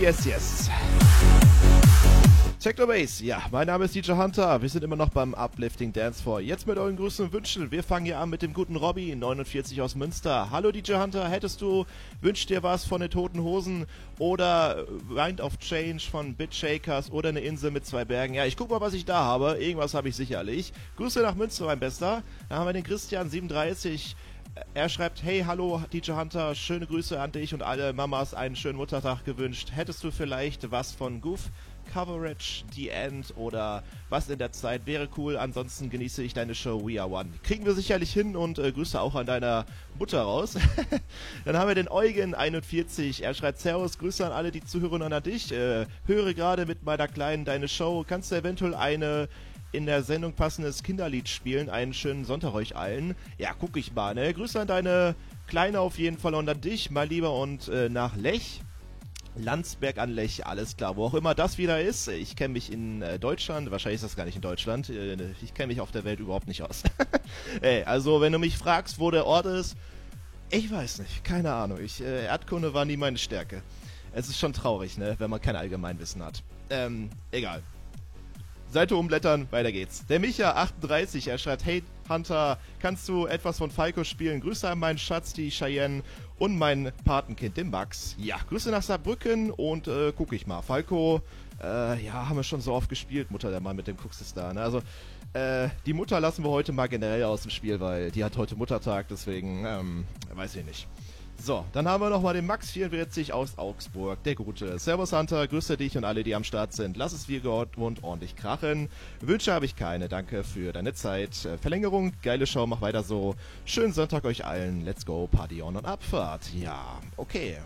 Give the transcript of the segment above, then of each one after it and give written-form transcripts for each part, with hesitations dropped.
yes, yes. Techno Bass, ja, mein Name ist DJ Hunter, wir sind immer noch beim Uplifting Dance Floor. Jetzt mit euren Grüßen und Wünschen, wir fangen hier an mit dem guten Robby, 49 aus Münster. Hallo DJ Hunter, wünschst dir was von den Toten Hosen oder Wind of Change von Bit Shakers oder eine Insel mit 2 Bergen? Ja, ich guck mal, was ich da habe, irgendwas habe ich sicherlich. Grüße nach Münster, mein Bester. Da haben wir den Christian, 37. Er schreibt, hey, hallo DJ Hunter, schöne Grüße an dich und alle Mamas, einen schönen Muttertag gewünscht. Hättest du vielleicht was von Goof, Coverage, The End oder was in der Zeit wäre cool, ansonsten genieße ich deine Show We Are One. Kriegen wir sicherlich hin und Grüße auch an deiner Mutter raus. Dann haben wir den Eugen, 41, er schreibt Servus, Grüße an alle, die zuhören und an dich. Höre gerade mit meiner Kleinen deine Show, kannst du eventuell eine in der Sendung passendes Kinderlied spielen. Einen schönen Sonntag euch allen. Ja, guck ich mal, ne? Grüße an deine Kleine auf jeden Fall und an dich, mal lieber und nach Lech. Landsberg an Lech, alles klar, wo auch immer das wieder ist. Ich kenne mich in Deutschland, wahrscheinlich ist das gar nicht in Deutschland. Ich kenne mich auf der Welt überhaupt nicht aus. Ey, also wenn du mich fragst, wo der Ort ist, ich weiß nicht, keine Ahnung. Erdkunde war nie meine Stärke. Es ist schon traurig, ne, wenn man kein Allgemeinwissen hat. Egal. Seite umblättern, weiter geht's. Der Micha, 38, er schreibt, hey Hunter, kannst du etwas von Falco spielen? Grüße an meinen Schatz, die Cheyenne und mein Patenkind, den Max. Ja, Grüße nach Saarbrücken und guck ich mal. Falco, ja, haben wir schon so oft gespielt, Mutter der Mann, mit dem guckst du da, ne? Also, die Mutter lassen wir heute mal generell aus dem Spiel, weil die hat heute Muttertag, deswegen, weiß ich nicht. So, dann haben wir nochmal den Max 44 aus Augsburg, der Gute. Servus Hunter, grüße dich und alle, die am Start sind. Lass es wie gewohnt ordentlich krachen. Wünsche habe ich keine, danke für deine Zeit. Verlängerung, geile Show, mach weiter so. Schönen Sonntag euch allen. Let's go, Party on und Abfahrt. Ja, okay.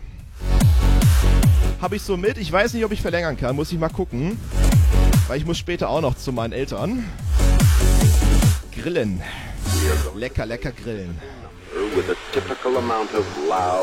Habe ich so mit, ich weiß nicht, ob ich verlängern kann, muss ich mal gucken. Weil ich muss später auch noch zu meinen Eltern. Grillen. Lecker, lecker grillen. With a typical amount of loud